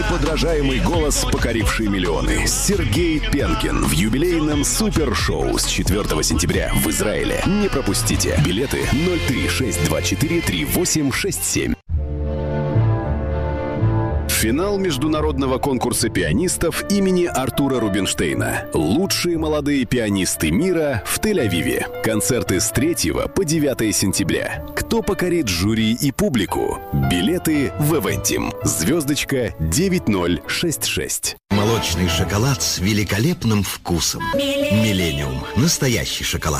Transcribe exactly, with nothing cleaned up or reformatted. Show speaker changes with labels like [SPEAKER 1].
[SPEAKER 1] Неподражаемый голос, покоривший миллионы. Сергей Пенкин в юбилейном супершоу с четвёртого сентября в Израиле. Не пропустите. Билеты ноль три шесть два четыре три восемь шесть семь. Финал международного конкурса пианистов имени Артура Рубинштейна. Лучшие молодые пианисты мира в Тель-Авиве. Концерты с третьего по девятое сентября. Кто покорит жюри и публику? Билеты в Эвентим. Звездочка девять ноль шесть шесть.
[SPEAKER 2] Молочный шоколад с великолепным вкусом. Миллениум. Настоящий шоколад.